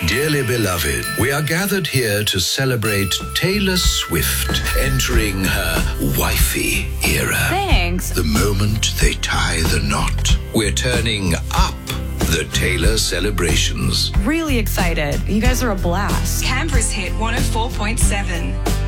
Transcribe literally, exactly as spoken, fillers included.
Dearly beloved, we are gathered here to celebrate Taylor Swift entering her wifey era. Thanks. The moment they tie the knot, we're turning up the Taylor celebrations. Really excited. You guys are a blast. Canberra's hit one oh four point seven.